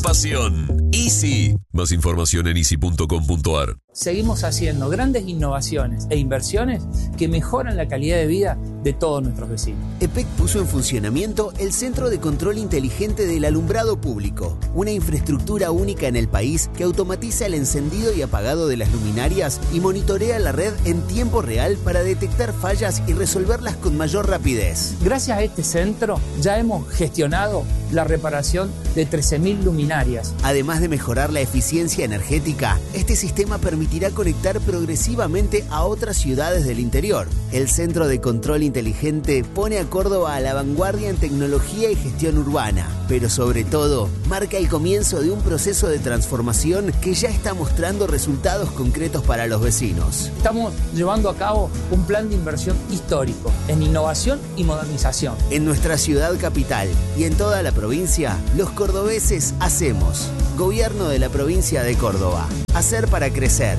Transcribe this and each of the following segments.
pasión. Easy. Más información en easy.com.ar. Seguimos haciendo grandes innovaciones e inversiones que mejoran la calidad de vida de todos nuestros vecinos. EPEC puso en funcionamiento el Centro de Control Inteligente del Alumbrado Público, una infraestructura única en el país que automatiza el encendido y apagado de las luminarias y monitorea la red en tiempo real para detectar fallas y resolverlas con mayor rapidez. Gracias a este centro ya hemos gestionado la reparación de 13.000 luminarias. Además de mejorar la eficiencia energética, este sistema permitirá conectar progresivamente a otras ciudades del interior. El Centro de Control Inteligente pone a Córdoba a la vanguardia en tecnología y gestión urbana, pero sobre todo marca el comienzo de un proceso de transformación que ya está mostrando resultados concretos para los vecinos. Estamos llevando a cabo un plan de inversión histórico en innovación y modernización. En nuestra ciudad capital y en toda la provincia, los cordobeses hacemos. Gobierno de la provincia de Córdoba. Hacer para crecer.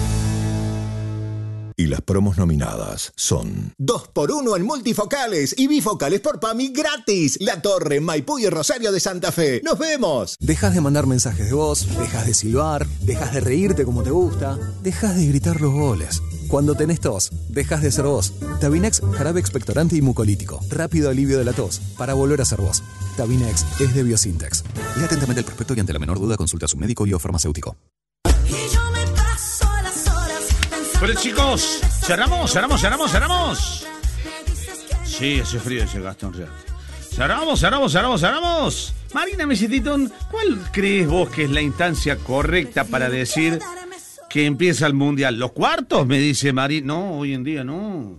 Y las promos nominadas son 2x1 en multifocales y bifocales por PAMI gratis. La Torre, Maipú y Rosario de Santa Fe. ¡Nos vemos! Dejas de mandar mensajes de voz, dejas de silbar, dejas de reírte como te gusta, dejas de gritar los goles. Cuando tenés tos, dejas de ser vos. Tabinex, jarabe expectorante y mucolítico. Rápido alivio de la tos, para volver a ser vos. Tabinex es de Biosintex. Lea atentamente el prospecto y ante la menor duda consulta a su médico y o farmacéutico. Pero chicos, cerramos. Sí, hace frío ese Gastón Real. Cerramos. Marina Mesititón, ¿cuál crees vos que es la instancia correcta para decir que empieza el Mundial? ¿Los cuartos? Me dice Marina. No, hoy en día no.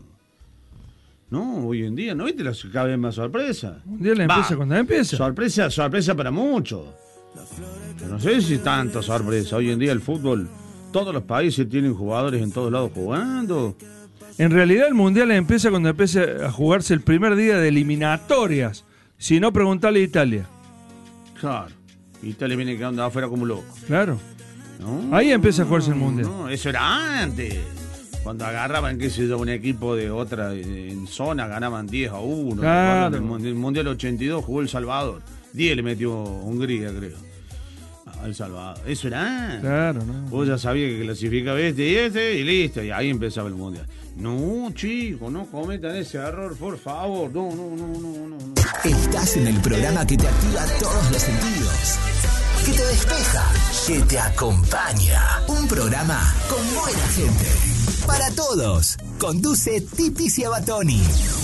¿Viste las cada vez más sorpresa? Mundial empieza cuando empieza. Sorpresa para muchos. No sé si tanto sorpresa. Hoy en día el fútbol, todos los países tienen jugadores en todos lados jugando. En realidad el Mundial empieza cuando empieza a jugarse el primer día de eliminatorias. Si no, preguntale a Italia. Claro. Italia viene quedando afuera como loco. Claro. No, ahí empieza a jugarse el Mundial. No, eso era antes. Cuando agarraban, qué sé yo, un equipo de otra en zona, ganaban 10-1. Claro. El Mundial 82 jugó El Salvador. 10 le metió Hungría, creo. El Salvador. Eso era antes. Claro, no. Vos ya sabías que clasificaba este y listo. Y ahí empezaba el Mundial. No, chicos, no cometan ese error, por favor. No. Estás en el programa que te activa todos los sentidos, que te despeja, que te acompaña. Un programa con buena gente. Para todos. Conduce Tipicia Batoni.